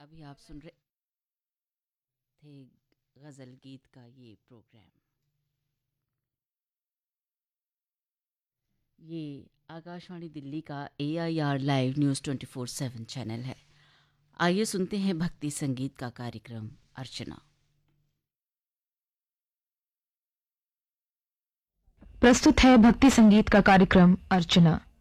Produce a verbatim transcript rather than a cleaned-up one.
अभी आप सुन रहे थे गज़ल गीत का ये प्रोग्राम। ये आकाशवाणी दिल्ली का ए I R live news twenty four seven channel है। आइए सुनते हैं भक्ति संगीत का कार्यक्रम अर्चना। प्रस्तुत है भक्ति संगीत का कार्यक्रम अर्चना।